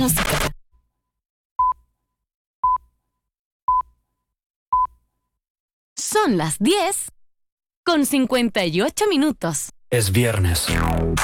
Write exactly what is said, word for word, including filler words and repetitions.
música. Son las diez con cincuenta y ocho minutos. Es viernes.